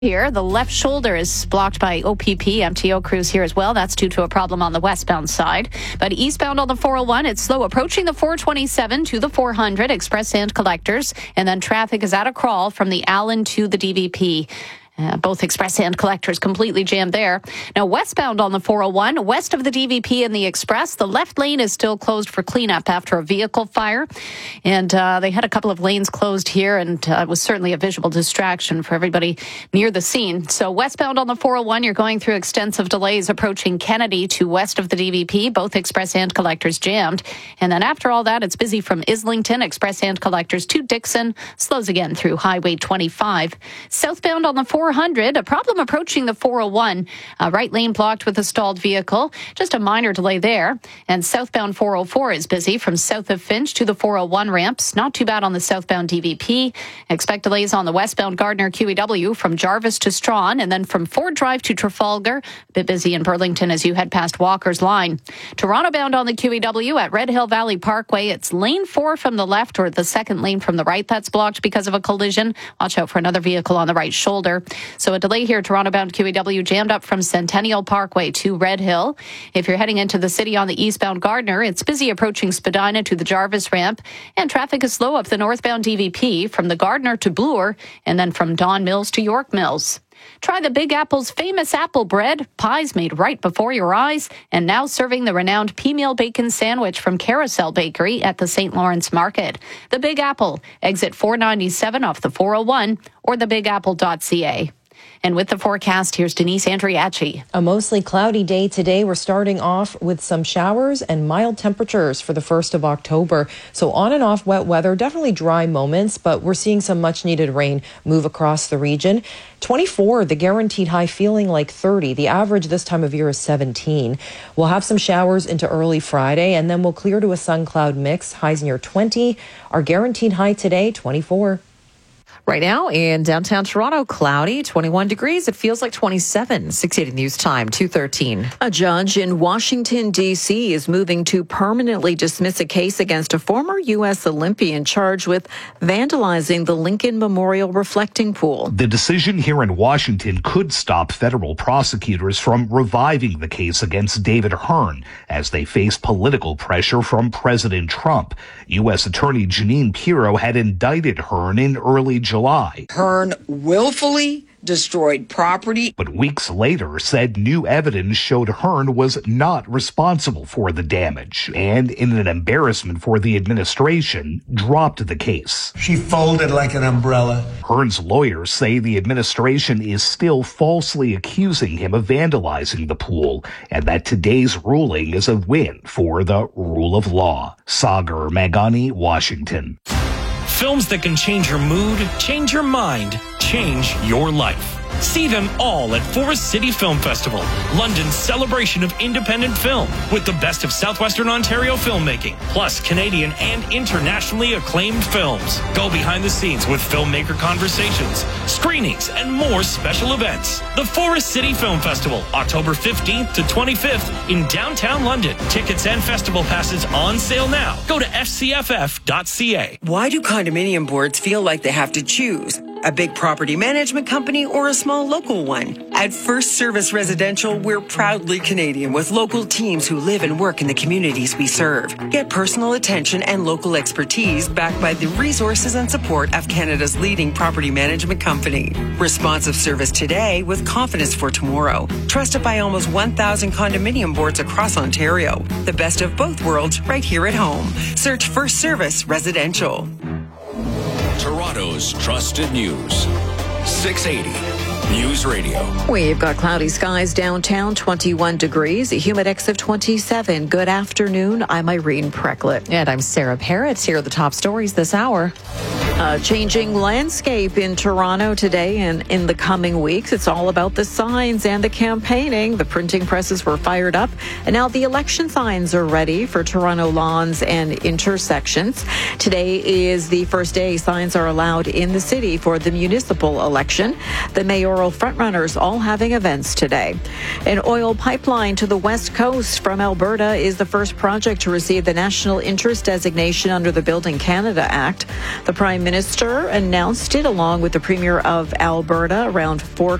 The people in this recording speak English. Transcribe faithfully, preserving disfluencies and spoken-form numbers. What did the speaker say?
Here, the left shoulder is blocked by O P P, M T O crews here as well. That's due to a problem on the westbound side. But eastbound on the four oh one, it's slow approaching the four twenty-seven to the four hundred, express and collectors. And then traffic is at a crawl from the Allen to the D V P. Uh, both express and collectors completely jammed there. Now, westbound on the four oh one, west of the D V P and the express, the left lane is still closed for cleanup after a vehicle fire. And uh, they had a couple of lanes closed here, and uh, it was certainly a visual distraction for everybody near the scene. So westbound on the four oh one, you're going through extensive delays approaching Kennedy to west of the D V P, both express and collectors jammed. And then after all that, it's busy from Islington, express and collectors to Dixon, slows again through Highway twenty-five. Southbound on the four hundred, a problem approaching the four oh one, uh, right lane blocked with a stalled vehicle, just a minor delay there. And southbound four oh four is busy from south of Finch to the four oh one ramps, not too bad on the southbound D V P. Expect delays on the westbound Gardner Q E W from Jarvis to Strawn, and then from Ford Drive to Trafalgar, a bit busy in Burlington as you head past Walker's Line. Toronto bound on the Q E W at Red Hill Valley Parkway, it's lane four from the left, or the second lane from the right that's blocked because of a collision. Watch out for another vehicle on the right shoulder. So a delay here, Toronto-bound Q E W jammed up from Centennial Parkway to Red Hill. If you're heading into the city on the eastbound Gardner, it's busy approaching Spadina to the Jarvis ramp, and traffic is slow up the northbound D V P from the Gardner to Bloor, and then from Don Mills to York Mills. Try the Big Apple's famous apple bread, pies made right before your eyes, and now serving the renowned pea-meal bacon sandwich from Carousel Bakery at the Saint Lawrence Market. The Big Apple, exit four ninety-seven off the four oh one, or the big apple dot c a. And with the forecast, here's Denise Andriachi. A mostly cloudy day today. We're starting off with some showers and mild temperatures for the first of October. So on and off wet weather, definitely dry moments, but we're seeing some much needed rain move across the region. twenty-four, the guaranteed high, feeling like thirty. The average this time of year is seventeen. We'll have some showers into early Friday, and then we'll clear to a sun cloud mix. Highs near twenty. Our guaranteed high today, twenty-four. Right now in downtown Toronto, cloudy, twenty-one degrees. It feels like twenty-seven. six eighty News Time, two thirteen. A judge in Washington, D C is moving to permanently dismiss a case against a former U S Olympian charged with vandalizing the Lincoln Memorial reflecting pool. The decision here in Washington could stop federal prosecutors from reviving the case against David Hearn as they face political pressure from President Trump. U S Attorney Jeanine Pirro had indicted Hearn in early July. Hearn willfully destroyed property, but weeks later said new evidence showed Hearn was not responsible for the damage, and in an embarrassment for the administration, dropped the case. She folded like an umbrella. Hearn's lawyers say the administration is still falsely accusing him of vandalizing the pool, and that today's ruling is a win for the rule of law. Sagar Magani, Washington. Films that can change your mood, change your mind, change your life. See them all at Forest City Film Festival, London's celebration of independent film, with the best of Southwestern Ontario filmmaking, plus Canadian and internationally acclaimed films. Go behind the scenes with filmmaker conversations, screenings, and more special events. The Forest City Film Festival, October fifteenth to twenty-fifth in downtown London. Tickets and festival passes on sale now. Go to f c f f dot c a. Why do condominium boards feel like they have to choose? A big property management company or a small local one? At First Service Residential, we're proudly Canadian with local teams who live and work in the communities we serve. Get personal attention and local expertise backed by the resources and support of Canada's leading property management company. Responsive service today with confidence for tomorrow. Trusted by almost one thousand condominium boards across Ontario. The best of both worlds right here at home. Search First Service Residential. Toronto's trusted news. six eighty News Radio. We've got cloudy skies downtown, twenty-one degrees, a humid X of twenty-seven. Good afternoon. I'm Irene Precklett. And I'm Sarah Parrott. Here are the top stories this hour. A changing landscape in Toronto today and in the coming weeks. It's all about the signs and the campaigning. The printing presses were fired up, and now the election signs are ready for Toronto lawns and intersections. Today is the first day signs are allowed in the city for the municipal election. The mayoral frontrunners all having events today. An oil pipeline to the west coast from Alberta is the first project to receive the National Interest designation under the Building Canada Act. The Prime Minister Minister announced it along with the Premier of Alberta around four